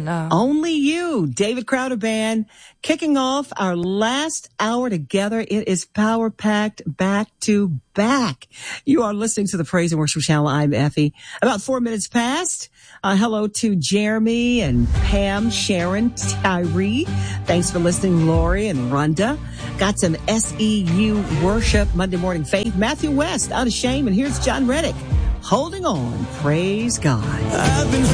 Only You, David Crowder Band, kicking off our last hour together. It is power-packed back to back. You are listening to the Praise and Worship Channel. I'm Effie. About 4 minutes past. Hello to Jeremy and Pam, Sharon, Tyree. Thanks for listening, Lori and Rhonda. Got some SEU worship, Monday Morning Faith. Matthew West, Unashamed. And here's John Reddick. Holding on. Praise God.